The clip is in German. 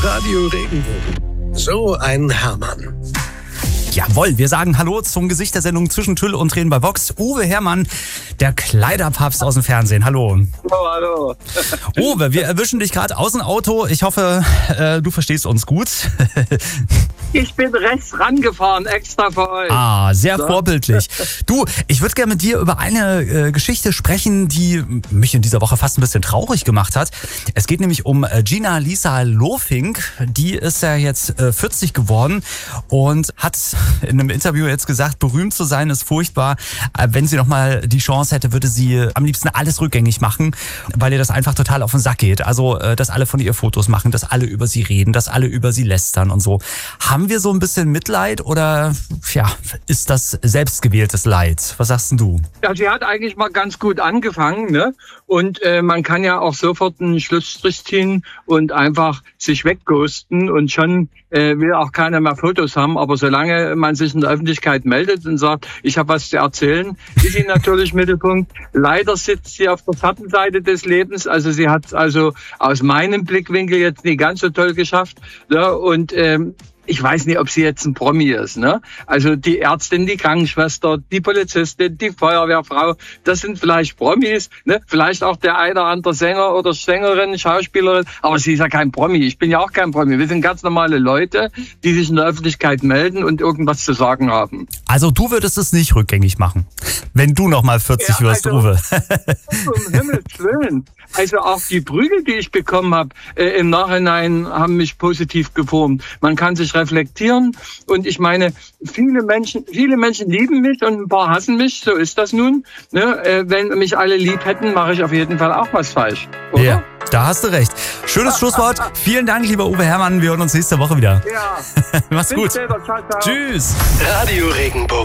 Radio Regenbogen. So ein Hermann. Jawohl, wir sagen Hallo zum Gesicht der Sendung Zwischen Tüll und Tränen bei Vox. Uwe Hermann, der Kleiderpapst aus dem Fernsehen. Hallo. Hallo. Uwe, wir erwischen dich gerade aus dem Auto. Ich hoffe, du verstehst uns gut. Ich bin rechts rangefahren, extra für euch. Sehr vorbildlich. Du, ich würde gerne mit dir über eine Geschichte sprechen, die mich in dieser Woche fast ein bisschen traurig gemacht hat. Es geht nämlich um Gina-Lisa Lofink. Die ist ja jetzt 40 geworden und hat in einem Interview jetzt gesagt, berühmt zu sein ist furchtbar. Wenn sie nochmal die Chance hätte, würde sie am liebsten alles rückgängig machen, weil ihr das einfach total auf den Sack geht. Also, dass alle von ihr Fotos machen, dass alle über sie reden, dass alle über sie lästern und so. Haben wir so ein bisschen Mitleid oder ist das selbstgewähltes Leid? Was sagst denn du? Ja, sie hat eigentlich mal ganz gut angefangen, ne? Und man kann ja auch sofort einen Schlussstrich ziehen und einfach sich wegghosten und schon will auch keiner mehr Fotos haben. Aber solange man sich in der Öffentlichkeit meldet und sagt, ich habe was zu erzählen, ist sie natürlich Mittelpunkt. Leider sitzt sie auf der Schattenseite des Lebens. Also sie hat es also aus meinem Blickwinkel jetzt nicht ganz so toll geschafft. Ne? Und ich weiß nicht, ob sie jetzt ein Promi ist, ne? Also die Ärztin, die Krankenschwester, die Polizistin, die Feuerwehrfrau, das sind vielleicht Promis, ne? Vielleicht auch der eine oder andere Sänger oder Sängerin, Schauspielerin, aber sie ist ja kein Promi. Ich bin ja auch kein Promi. Wir sind ganz normale Leute, die sich in der Öffentlichkeit melden und irgendwas zu sagen haben. Also du würdest es nicht rückgängig machen, wenn du noch mal 40 wirst, Uwe. Um Himmels Willen. Also auch die Prügel, die ich bekommen habe, im Nachhinein haben mich positiv geformt. Man kann sich reflektieren und ich meine, viele Menschen lieben mich und ein paar hassen mich, so ist das nun. Ne? Wenn mich alle lieb hätten, mache ich auf jeden Fall auch was falsch, oder? Ja, da hast du recht. Schönes Schlusswort. Vielen Dank, lieber Uwe Hermann. Wir hören uns nächste Woche wieder. Ja. Mach's gut. Bis später. Ciao, ciao. Tschüss. Radio Regenbogen.